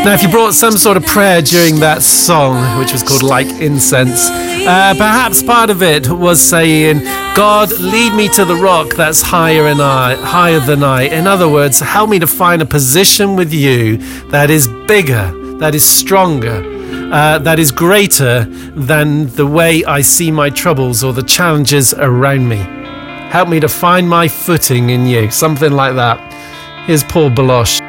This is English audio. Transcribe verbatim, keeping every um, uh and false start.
Now, if you brought some sort of prayer during that song, which was called Like Incense, uh, perhaps part of it was saying, God, lead me to the rock that's higher and I, higher than I. In other words, help me to find a position with you that is bigger, that is stronger, uh, that is greater than the way I see my troubles or the challenges around me. Help me to find my footing in you. Something like that. Here's Paul Baloche.